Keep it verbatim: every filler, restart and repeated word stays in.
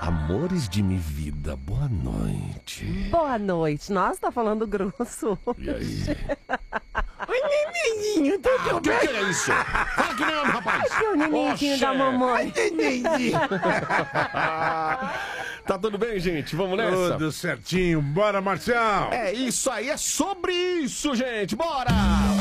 Amores de minha vida, boa noite. Boa noite. Nossa, tá falando grosso. E aí? Oi, nenenzinho, tudo Ah, o que, que é isso? Fala que nem homem, rapaz. Aqui é o nenenzinho da mamãe. Tá tudo bem, gente? Vamos nessa? Tudo certinho. Bora, Marcial. É isso aí, é sobre isso, gente. Bora!